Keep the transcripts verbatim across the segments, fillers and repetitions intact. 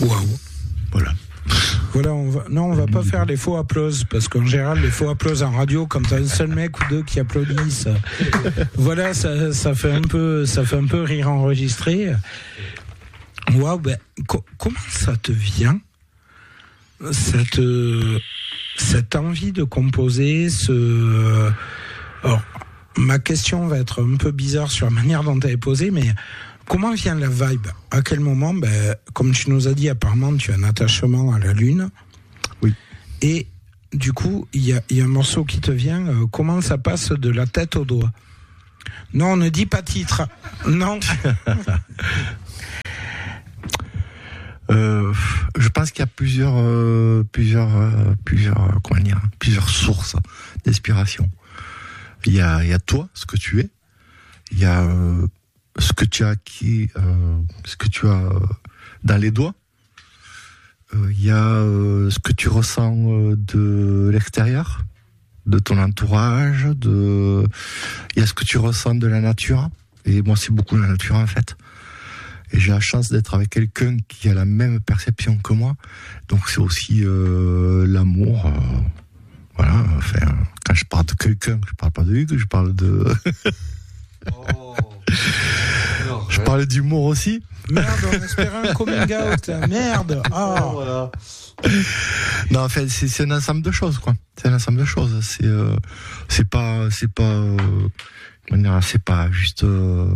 Waouh. Voilà. Voilà, on va, non, on va pas faire les faux applauses, parce qu'en général, les faux applauses en radio, quand t'as un seul mec ou deux qui applaudissent, voilà, ça, ça fait un peu, ça fait un peu rire enregistré. Waouh, ben, co- comment ça te vient, cette, cette envie de composer, ce, alors, ma question va être un peu bizarre sur la manière dont tu avais posé, mais comment vient la vibe ? À quel moment ? Ben, comme tu nous as dit, apparemment, tu as un attachement à la Lune. Oui. Et du coup, il y a, y a un morceau qui te vient. Euh, comment ça passe de la tête au doigt ? Non, ne dis pas titre. Non. euh, je pense qu'il y a plusieurs, euh, plusieurs, euh, plusieurs, euh, comment dire, plusieurs sources d'inspiration. Il y a, il y a toi, ce que tu es. Il y a euh, ce que tu as acquis, euh, ce que tu as euh, dans les doigts. Il euh, y a euh, ce que tu ressens euh, de l'extérieur, de ton entourage. De, il y a ce que tu ressens de la nature. Et moi, c'est beaucoup la nature en fait. Et j'ai la chance d'être avec quelqu'un qui a la même perception que moi. Donc c'est aussi euh, l'amour. Euh, voilà. Enfin, quand je parle de quelqu'un, je parle pas de Hugues, je parle de. Oh. Non, je ouais. parle d'humour aussi. Merde, on espérait un coming out. Merde. Ah. Oh, voilà. Non, en fait, c'est, c'est un ensemble de choses, quoi. C'est un ensemble de choses. C'est, euh, c'est pas, c'est pas, euh, comment dire, c'est pas juste. Euh,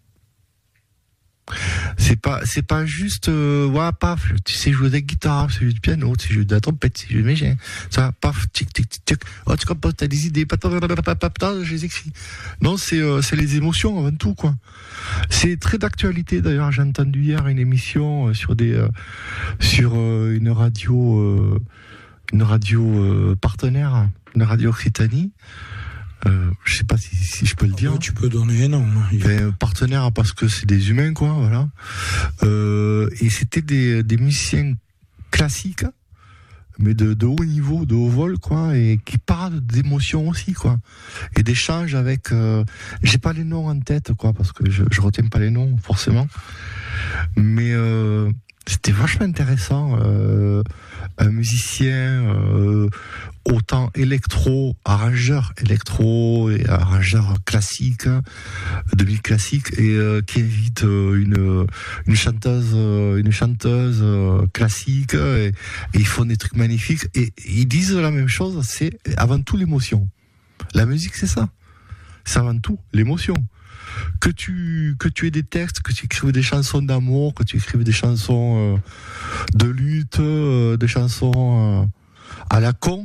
C'est pas, c'est pas juste, euh, ouais, paf, tu sais jouer de la guitare, tu sais jouer du piano, tu sais jouer de la trompette, tu sais jouer de machin. Ça, paf, tic, tic, tic, tic. Oh, tu composes, t'as des idées, je les écris. Non, c'est, euh, c'est les émotions avant tout, quoi. C'est très d'actualité, d'ailleurs. J'ai entendu hier une émission euh, sur des, euh, sur euh, une radio, euh, une radio euh, partenaire, une radio Occitanie. Euh, je sais pas si, si je peux le dire. Ah bah, tu peux donner non. Ben, partenaire parce que c'est des humains, quoi, voilà. Euh, et c'était des, des musiciens classiques, mais de, de haut niveau, de haut vol, quoi, et qui parlent d'émotions aussi, quoi, et d'échanges avec. Euh, j'ai pas les noms en tête, quoi, parce que je, je retiens pas les noms forcément, mais euh, c'était vachement intéressant. Euh, un musicien euh, autant électro, arrangeur électro et arrangeur classique, demi classique, et euh, qui invite euh, une une chanteuse, euh, une chanteuse euh, classique, et, et ils font des trucs magnifiques. Et, et ils disent la même chose, c'est avant tout l'émotion. La musique, c'est ça. C'est avant tout l'émotion. Que tu, que tu aies des textes, que tu écrives des chansons d'amour, que tu écrives des chansons euh, de lutte, euh, des chansons euh, à la con.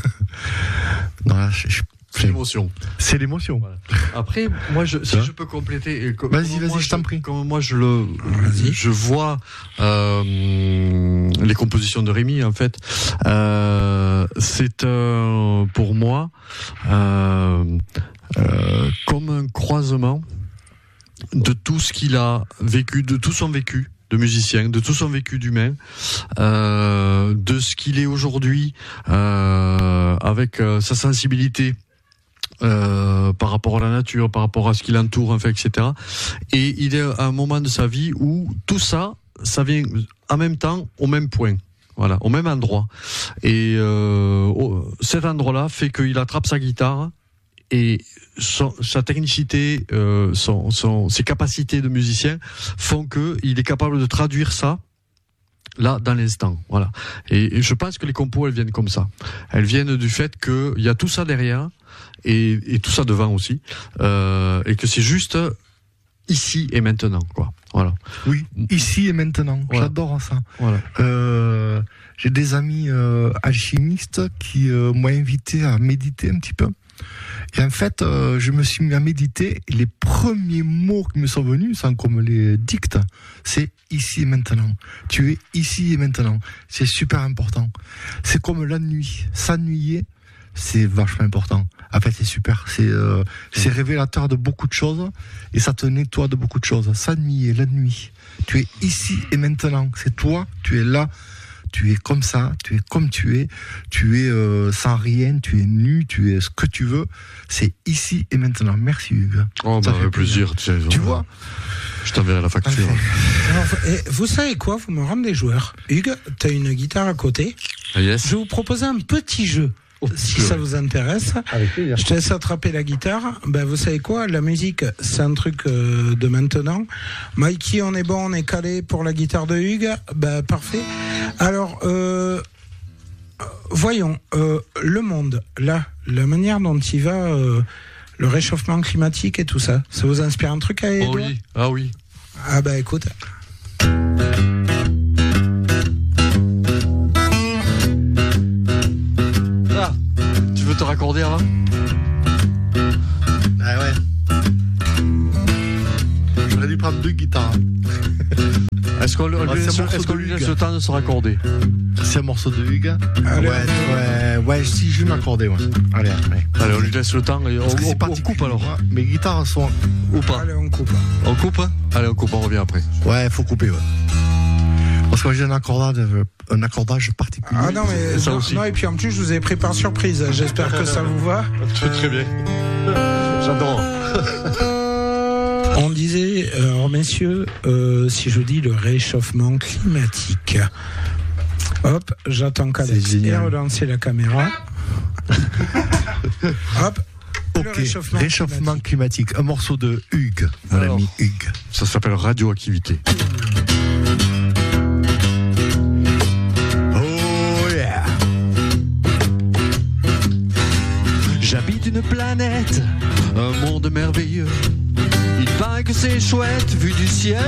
non, là, je, je, c'est l'émotion. C'est l'émotion. Voilà. Après, moi, je, si je peux compléter. Comme, vas-y, comme vas-y, moi, je t'en prie. Comme moi, je le, vas-y. je vois euh, les compositions de Rémi, en fait. Euh, c'est euh, pour moi. Euh, Euh, comme un croisement de tout ce qu'il a vécu, de tout son vécu de musicien, de tout son vécu d'humain, euh, de ce qu'il est aujourd'hui, euh, avec euh, sa sensibilité euh, par rapport à la nature, par rapport à ce qui l'entoure, enfin, et cetera. Et il est à un moment de sa vie où tout ça, ça vient en même temps, au même point. Voilà, au même endroit. Et euh, cet endroit-là fait qu'il attrape sa guitare. Et son, sa technicité, euh, son, son, ses capacités de musicien font que il est capable de traduire ça là dans l'instant. Voilà. Et, et je pense que les compos, elles viennent comme ça. Elles viennent du fait que il y a tout ça derrière et, et tout ça devant aussi, euh, et que c'est juste ici et maintenant, quoi. Voilà. Oui, ici et maintenant. Voilà. J'adore ça. Voilà. Euh, j'ai des amis euh, alchimistes qui euh, m'ont invité à méditer un petit peu. Et en fait, euh, je me suis mis à méditer et les premiers mots qui me sont venus, sans qu'on me les dicte, c'est ici et maintenant. Tu es ici et maintenant. C'est super important. C'est comme la nuit. S'ennuyer, c'est vachement important. En fait, c'est super. C'est, euh, c'est révélateur de beaucoup de choses et ça te nettoie de beaucoup de choses. S'ennuyer, la nuit. Tu es ici et maintenant. C'est toi, tu es là. tu es comme ça, tu es comme tu es, tu es euh, sans rien, tu es nu, tu es ce que tu veux. C'est ici et maintenant. Merci Hugues. Oh, bah, avec plaisir. plaisir. Tu vois, je t'enverrai la facture. Alors, et vous savez quoi, vous me rendez joueur. Hugues, tu as une guitare à côté. Ah, yes. Je vais vous proposer un petit jeu. Oh, si ça vous intéresse, je te laisse attraper la guitare. Ben, vous savez quoi, la musique, c'est un truc euh, de maintenant. Mikey, on est bon, on est calé pour la guitare de Hugues. Ben, parfait. Alors, euh, voyons, euh, le monde, là, la manière dont il va, euh, le réchauffement climatique et tout ça, ça vous inspire un truc à Edouard ? Oh oui, ah oui. Ah ben, écoute... Te raccorder avant ? Ah ouais. J'aurais dû prendre deux guitares. Est-ce qu'on, ah, lui, laisse, est-ce qu'on lui laisse le temps de se raccorder ? C'est un morceau de Hugues. Allez, ouais, ouais, ouais, si je vais m'accorder, ouais. Allez, allez. Allez, on lui laisse le temps et on, on, on coupe alors. Mes guitares sont ou pas ? Allez, on coupe. On coupe ? Allez, on coupe, on revient après. Ouais, faut couper, ouais. Parce que j'ai un accordage, un accordage particulier. Ah non, mais ça non, aussi. non, et puis en plus, je vous ai pris par surprise. J'espère que ça vous va. Très, très bien. J'adore. On disait, alors messieurs, euh, si je dis le réchauffement climatique. Hop, j'attends qu'Alex ait relancé la caméra. Hop. Ok, le réchauffement, réchauffement climatique. climatique. Un morceau de Hugues, mon alors, ami Hugues. Ça s'appelle radioactivité. J'habite une planète, un monde merveilleux. Il paraît que c'est chouette, vu du ciel.